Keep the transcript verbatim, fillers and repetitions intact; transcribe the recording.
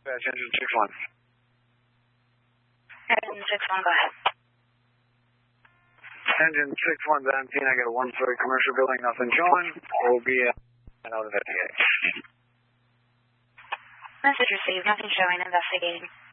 Dispatch, engine six one. Engine six one, go ahead. Engine six one, seventeen, I got a one-story commercial building, nothing showing. O B and out of F D A. Message received, nothing showing, investigating.